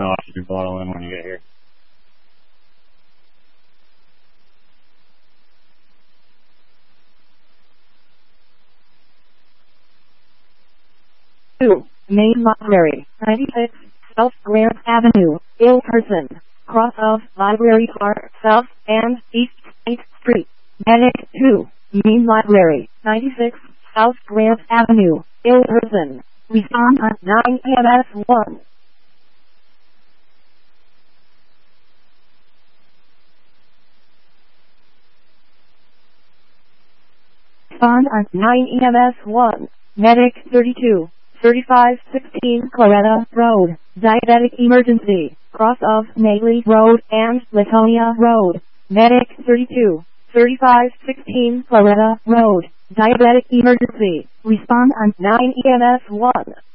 know I should be bottle in when you get here. Main Library, 96, South Grant Avenue, Ilkerson, cross of Library Park South and East State Street. Medic 2, Main Library, 96, South Grant Avenue, Ilkerson. Respond at 9 MS1. Respond at 9 EMS1. Medic 32. 3516 Claretta Road, diabetic emergency, cross of Nagley Road and Latonia Road. Medic 32, 3516 Claretta Road, diabetic emergency, respond on 9 EMS 1.